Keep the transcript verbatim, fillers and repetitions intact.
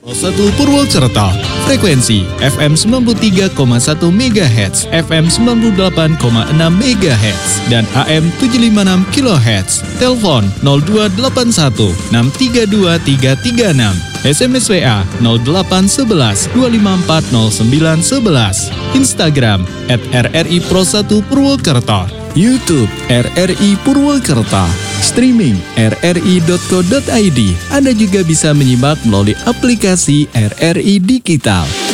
satu Purwokerto, frekuensi F M sembilan puluh tiga koma satu megahertz, F M sembilan puluh delapan koma enam megahertz, dan A M tujuh lima enam kilohertz. Telepon nol dua delapan satu enam tiga dua tiga tiga enam. S M S W A nol delapan satu satu dua lima empat nol sembilan satu satu. Instagram at R R I Pro satu Purwokerto. YouTube R R I Purwokerto. Streaming r r i dot co dot i d. Anda juga bisa menyimak melalui aplikasi R R I Digital.